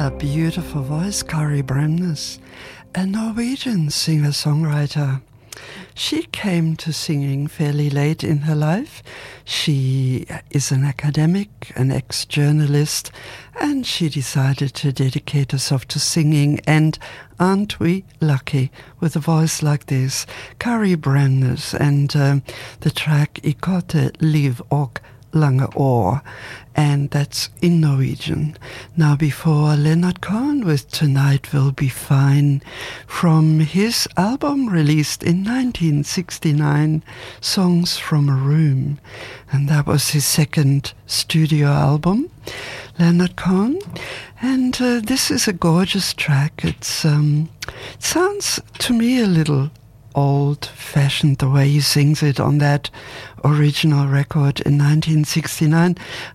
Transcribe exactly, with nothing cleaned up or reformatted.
a beautiful voice, Kari Bremnes, a Norwegian singer-songwriter. She came to singing fairly late in her life. She is an academic, an ex-journalist, and she decided to dedicate herself to singing. And aren't we lucky with a voice like this? Kari Bremnes and um, the track Ik hadde liv og lange år, and that's in Norwegian. Now before Leonard Cohen with Tonight Will Be Fine, from his album released in nineteen sixty-nine, Songs from a Room, and that was his second studio album, Leonard Cohen. And uh, this is a gorgeous track. It's um, it sounds to me a little old-fashioned the way he sings it on that original record in nineteen sixty-nine.